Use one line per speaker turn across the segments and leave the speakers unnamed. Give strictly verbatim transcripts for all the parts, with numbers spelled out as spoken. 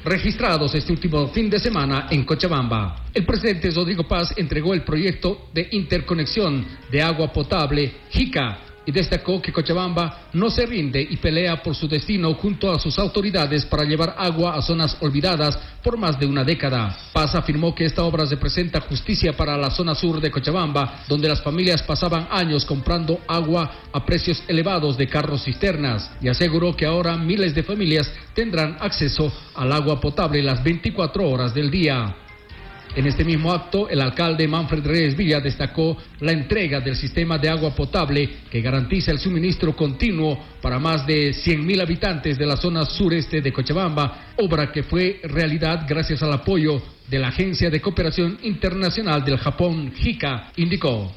registrados este último fin de semana en Cochabamba. El presidente Rodrigo Paz entregó el proyecto de interconexión de agua potable Jica y destacó que Cochabamba no se rinde y pelea por su destino junto a sus autoridades para llevar agua a zonas olvidadas por más de una década. Paz afirmó que esta obra representa justicia para la zona sur de Cochabamba, donde las familias pasaban años comprando agua a precios elevados de carros cisternas, y aseguró que ahora miles de familias tendrán acceso al agua potable las veinticuatro horas del día. En este mismo acto, el alcalde Manfred Reyes Villa destacó la entrega del sistema de agua potable que garantiza el suministro continuo para más de cien mil habitantes de la zona sureste de Cochabamba, obra que fue realidad gracias al apoyo de la Agencia de Cooperación Internacional del Japón, JICA, indicó.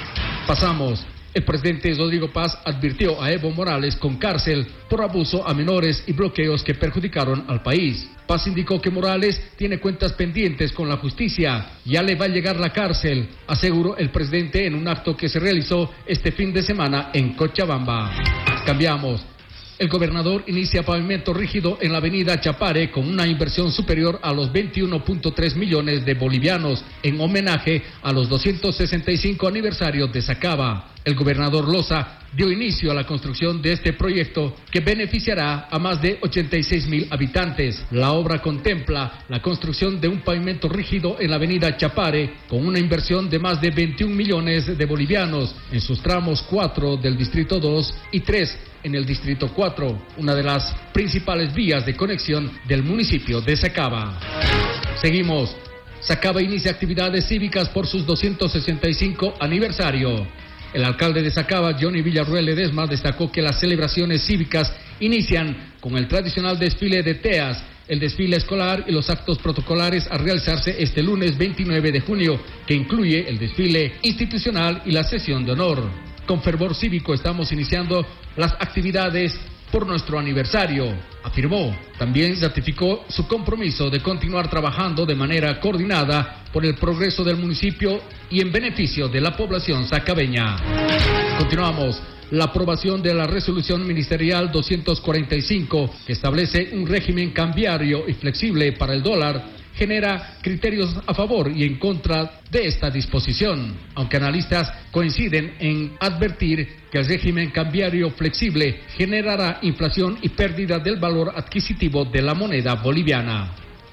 Pasamos. El presidente Rodrigo Paz advirtió a Evo Morales con cárcel por abuso a menores y bloqueos que perjudicaron al país. Paz indicó que Morales tiene cuentas pendientes con la justicia. Ya le va a llegar la cárcel, aseguró el presidente en un acto que se realizó este fin de semana en Cochabamba. Cambiamos. El gobernador inicia pavimento rígido en la avenida Chapare con una inversión superior a los veintiuno punto tres millones de bolivianos en homenaje a los doscientos sesenta y cinco aniversarios de Sacaba. El gobernador Loza dio inicio a la construcción de este proyecto que beneficiará a más de ochenta y seis mil habitantes. La obra contempla la construcción de un pavimento rígido en la avenida Chapare con una inversión de más de veintiún millones de bolivianos en sus tramos cuatro del distrito dos y tres en el distrito cuatro, una de las principales vías de conexión del municipio de Sacaba. Seguimos. Sacaba inicia actividades cívicas por sus doscientos sesenta y cinco aniversario. El alcalde de Sacaba, Johnny Villarruel Ledesma, destacó que las celebraciones cívicas inician con el tradicional desfile de teas, el desfile escolar y los actos protocolares a realizarse este lunes veintinueve de junio, que incluye el desfile institucional y la sesión de honor. Con fervor cívico estamos iniciando las actividades por nuestro aniversario, afirmó. También certificó su compromiso de continuar trabajando de manera coordinada por el progreso del municipio y en beneficio de la población sacabeña. Continuamos. La aprobación de la resolución ministerial doscientos cuarenta y cinco, que establece un régimen cambiario y flexible para el dólar, genera criterios a favor y en contra de esta disposición, aunque analistas coinciden en advertir que el régimen cambiario flexible generará inflación y pérdida del valor adquisitivo de la moneda boliviana.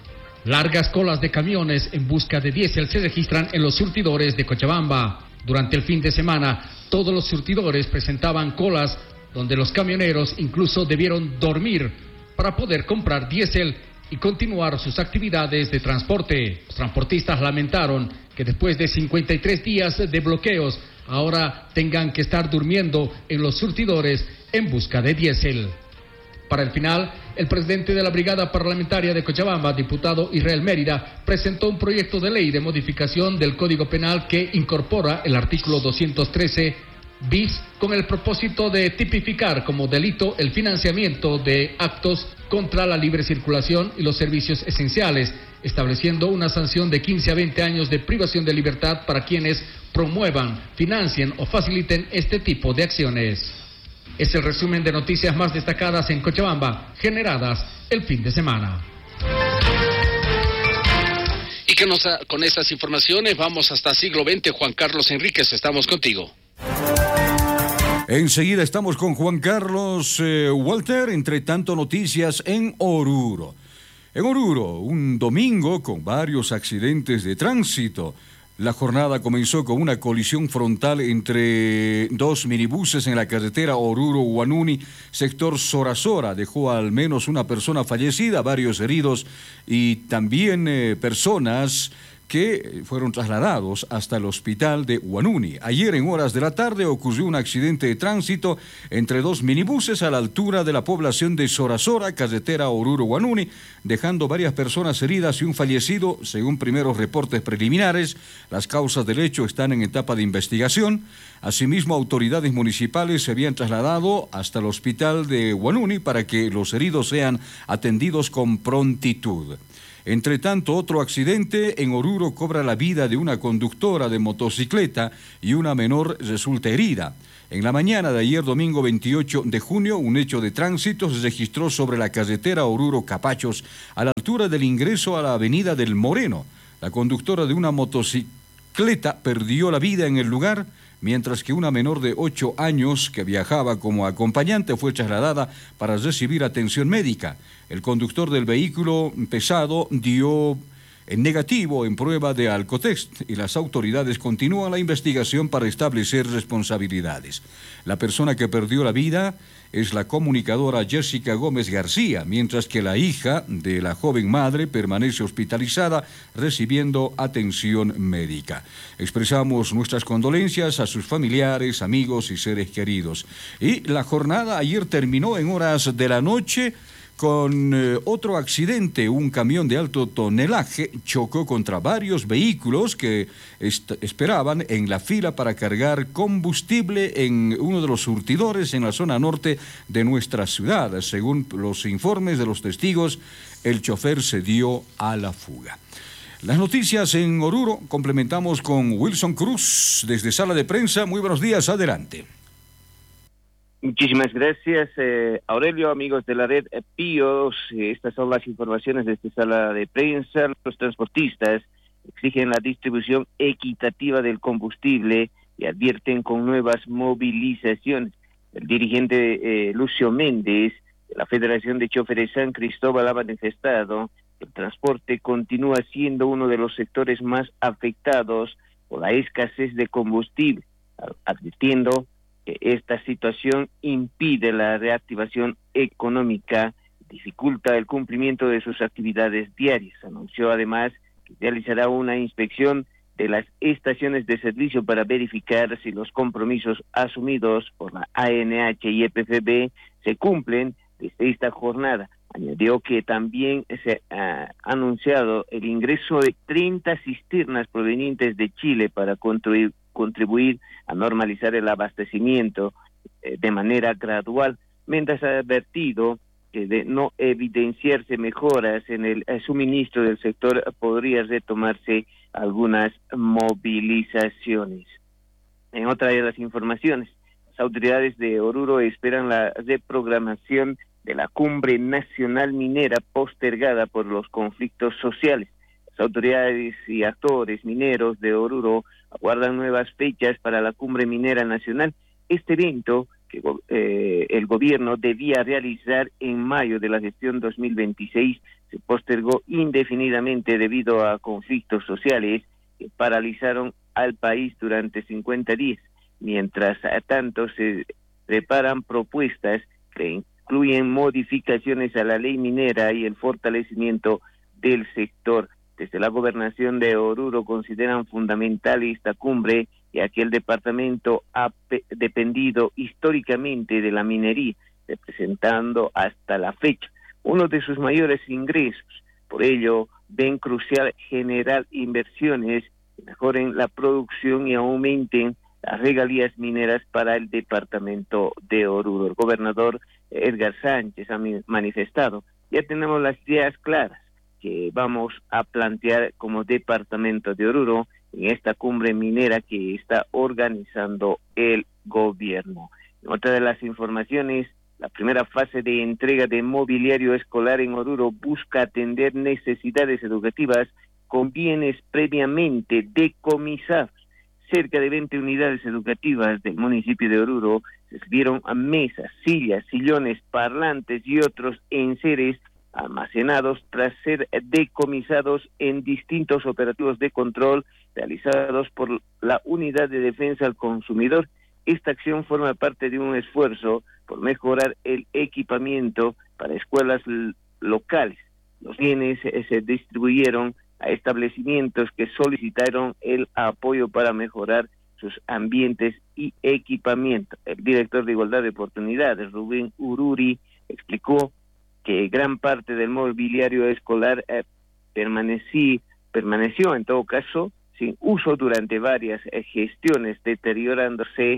Largas colas de camiones en busca de diésel se registran en los surtidores de Cochabamba. Durante el fin de semana, todos los surtidores presentaban colas donde los camioneros incluso debieron dormir para poder comprar diésel y continuar sus actividades de transporte. Los transportistas lamentaron que después de cincuenta y tres días de bloqueos, ahora tengan que estar durmiendo en los surtidores en busca de diésel. Para el final, el presidente de la Brigada Parlamentaria de Cochabamba, diputado Israel Mérida, presentó un proyecto de ley de modificación del Código Penal que incorpora el artículo doscientos trece bis con el propósito de tipificar como delito el financiamiento de actos contra la libre circulación y los servicios esenciales, estableciendo una sanción de quince a veinte años de privación de libertad para quienes promuevan, financien o faciliten este tipo de acciones. Es el resumen de noticias más destacadas en Cochabamba, generadas el fin de semana.
Y que nos, con estas informaciones vamos hasta siglo veinte. Juan Carlos Enríquez, estamos contigo.
Enseguida estamos con Juan Carlos eh, Walter, entre tanto noticias en Oruro. En Oruro, un domingo con varios accidentes de tránsito. La jornada comenzó con una colisión frontal entre dos minibuses en la carretera Oruro-Huanuni, sector Sora-Sora. Dejó al menos una persona fallecida, varios heridos y también eh, personas que fueron trasladados hasta el hospital de Huanuni. Ayer en horas de la tarde ocurrió un accidente de tránsito entre dos minibuses a la altura de la población de Sora-Sora, carretera Oruro-Huanuni, dejando varias personas heridas y un fallecido, según primeros reportes preliminares. Las causas del hecho están en etapa de investigación. Asimismo, autoridades municipales se habían trasladado hasta el hospital de Huanuni para que los heridos sean atendidos con prontitud. Entre tanto, otro accidente en Oruro cobra la vida de una conductora de motocicleta y una menor resulta herida. En la mañana de ayer, domingo veintiocho de junio, un hecho de tránsito se registró sobre la carretera Oruro-Capachos, a la altura del ingreso a la avenida del Moreno. La conductora de una motocicleta perdió la vida en el lugar, mientras que una menor de ocho años que viajaba como acompañante fue trasladada para recibir atención médica. El conductor del vehículo pesado dio en negativo en prueba de alcotest y las autoridades continúan la investigación para establecer responsabilidades. La persona que perdió la vida es la comunicadora Jessica Gómez García, mientras que la hija de la joven madre permanece hospitalizada recibiendo atención médica. Expresamos nuestras condolencias a sus familiares, amigos y seres queridos. Y la jornada ayer terminó en horas de la noche con eh, otro accidente. Un camión de alto tonelaje chocó contra varios vehículos que esperaban en la fila para cargar combustible en uno de los surtidores en la zona norte de nuestra ciudad. Según los informes de los testigos, el chofer se dio a la fuga. Las noticias en Oruro complementamos con Wilson Cruz desde Sala de Prensa. Muy buenos días, adelante.
Muchísimas gracias, eh, Aurelio, amigos de la red eh, Píos. Eh, estas son las informaciones de esta sala de prensa. Los transportistas exigen la distribución equitativa del combustible y advierten con nuevas movilizaciones. El dirigente eh, Lucio Méndez de la Federación de Choferes San Cristóbal ha manifestado que el transporte continúa siendo uno de los sectores más afectados por la escasez de combustible, advirtiendo que esta situación impide la reactivación económica, dificulta el cumplimiento de sus actividades diarias. Anunció además que realizará una inspección de las estaciones de servicio para verificar si los compromisos asumidos por la A N H y E P F B se cumplen desde esta jornada. Añadió que también se ha anunciado el ingreso de treinta cisternas provenientes de Chile para contribuir contribuir a normalizar el abastecimiento eh, de manera gradual, mientras ha advertido que de no evidenciarse mejoras en el eh, suministro del sector podría retomarse algunas movilizaciones. En otra de las informaciones, las autoridades de Oruro esperan la reprogramación de la Cumbre Nacional Minera postergada por los conflictos sociales. Las autoridades y actores mineros de Oruro aguardan nuevas fechas para la Cumbre Minera Nacional. Este evento que eh, el gobierno debía realizar en mayo de la gestión dos mil veintiséis se postergó indefinidamente debido a conflictos sociales que paralizaron al país durante cincuenta días. Mientras tanto se preparan propuestas que incluyen modificaciones a la ley minera y el fortalecimiento del sector. Desde la gobernación de Oruro consideran fundamental esta cumbre, ya que el departamento ha dependido históricamente de la minería, representando hasta la fecha uno de sus mayores ingresos. Por ello, ven crucial generar inversiones que mejoren la producción y aumenten las regalías mineras para el departamento de Oruro. El gobernador Edgar Sánchez ha manifestado: ya tenemos las ideas claras que vamos a plantear como departamento de Oruro en esta cumbre minera que está organizando el gobierno. En otra de las informaciones, la primera fase de entrega de mobiliario escolar en Oruro busca atender necesidades educativas con bienes previamente decomisados. Cerca de veinte unidades educativas del municipio de Oruro recibieron mesas, sillas, sillones, parlantes y otros enseres almacenados tras ser decomisados en distintos operativos de control realizados por la Unidad de Defensa al Consumidor. Esta acción forma parte de un esfuerzo por mejorar el equipamiento para escuelas locales. Los bienes se distribuyeron a establecimientos que solicitaron el apoyo para mejorar sus ambientes y equipamiento. El director de Igualdad de Oportunidades, Rubén Ururi, explicó que gran parte del mobiliario escolar eh, permanecí, permaneció en todo caso sin uso durante varias eh, gestiones, deteriorándose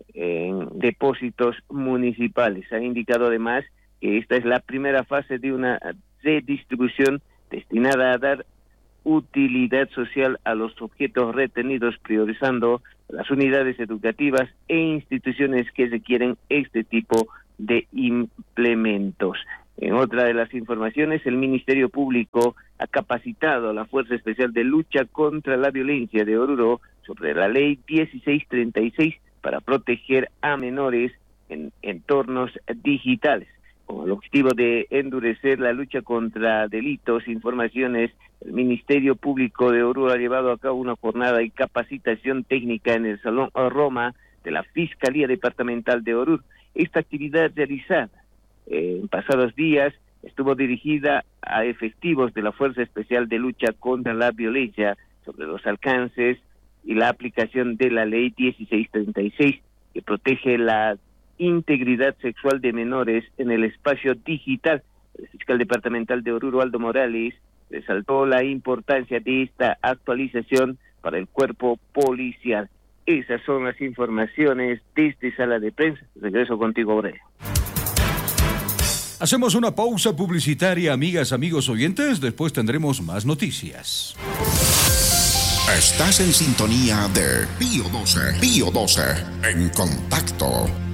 en depósitos municipales. Ha indicado además que esta es la primera fase de una redistribución destinada a dar utilidad social a los objetos retenidos, priorizando las unidades educativas e instituciones que requieren este tipo de implementos. En otra de las informaciones, el Ministerio Público ha capacitado a la Fuerza Especial de Lucha contra la Violencia de Oruro sobre la Ley dieciséis treinta y seis para proteger a menores en entornos digitales. Con el objetivo de endurecer la lucha contra delitos e informaciones, el Ministerio Público de Oruro ha llevado a cabo una jornada de capacitación técnica en el Salón Roma de la Fiscalía Departamental de Oruro. Esta actividad realizada en pasados días estuvo dirigida a efectivos de la Fuerza Especial de Lucha contra la Violencia sobre los alcances y la aplicación de la Ley dieciséis treinta y seis, que protege la integridad sexual de menores en el espacio digital. El fiscal departamental de Oruro, Aldo Morales, resaltó la importancia de esta actualización para el cuerpo policial. Esas son las informaciones desde Sala de Prensa. Regreso contigo, Aurelio.
Hacemos una pausa publicitaria, amigas, amigos oyentes. Después tendremos más noticias.
Estás en sintonía de Pío doce. Pío doce en contacto.